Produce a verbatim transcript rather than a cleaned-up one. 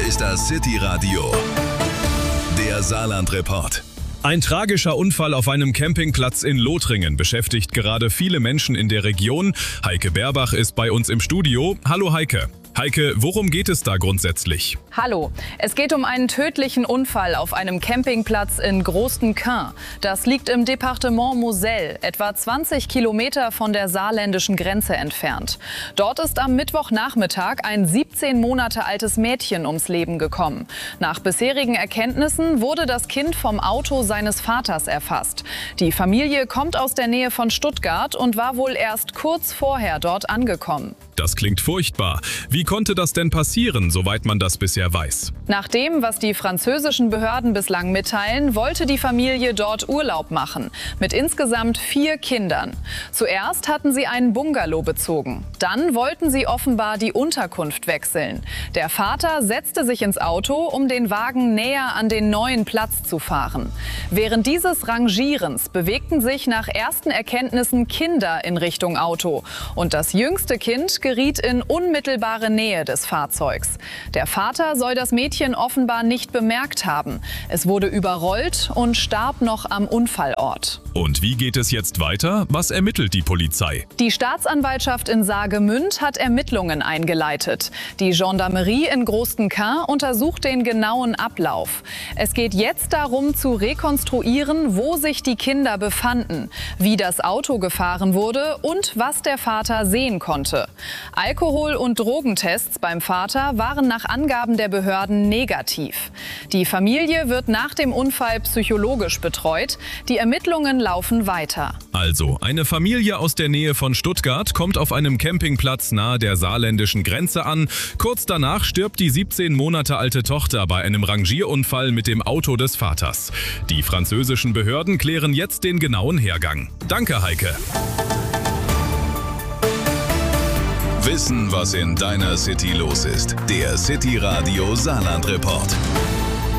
ist das City Radio, der Saarland-Report. Ein tragischer Unfall auf einem Campingplatz in Lothringen beschäftigt gerade viele Menschen in der Region. Heike Berbach ist bei uns im Studio. Hallo Heike. Heike, worum geht es da grundsätzlich? Hallo, es geht um einen tödlichen Unfall auf einem Campingplatz in Grostenquin. Das liegt im Departement Moselle, etwa zwanzig Kilometer von der saarländischen Grenze entfernt. Dort ist am Mittwochnachmittag ein siebzehn Monate altes Mädchen ums Leben gekommen. Nach bisherigen Erkenntnissen wurde das Kind vom Auto seines Vaters erfasst. Die Familie kommt aus der Nähe von Stuttgart und war wohl erst kurz vorher dort angekommen. Das klingt furchtbar. Wie konnte das denn passieren, soweit man das bisher weiß? Nach dem, was die französischen Behörden bislang mitteilen, wollte die Familie dort Urlaub machen, mit insgesamt vier Kindern. Zuerst hatten sie einen Bungalow bezogen. Dann wollten sie offenbar die Unterkunft wechseln. Der Vater setzte sich ins Auto, um den Wagen näher an den neuen Platz zu fahren. Während dieses Rangierens bewegten sich nach ersten Erkenntnissen Kinder in Richtung Auto. Und das jüngste Kind geriet in unmittelbare Nähe des Fahrzeugs. Der Vater soll das Mädchen offenbar nicht bemerkt haben. Es wurde überrollt und starb noch am Unfallort. Und wie geht es jetzt weiter? Was ermittelt die Polizei? Die Staatsanwaltschaft in Saargemünd hat Ermittlungen eingeleitet. Die Gendarmerie in Grostenquin untersucht den genauen Ablauf. Es geht jetzt darum, zu rekonstruieren, wo sich die Kinder befanden, wie das Auto gefahren wurde und was der Vater sehen konnte. Alkohol- und Drogentests beim Vater waren nach Angaben der Behörden negativ. Die Familie wird nach dem Unfall psychologisch betreut. Die Ermittlungen laufen weiter. Also, eine Familie aus der Nähe von Stuttgart kommt auf einem Campingplatz nahe der saarländischen Grenze an. Kurz danach stirbt die siebzehn Monate alte Tochter bei einem Rangierunfall mit dem Auto des Vaters. Die französischen Behörden klären jetzt den genauen Hergang. Danke, Heike. Wissen, was in deiner City los ist. Der City Radio Saarland-Report.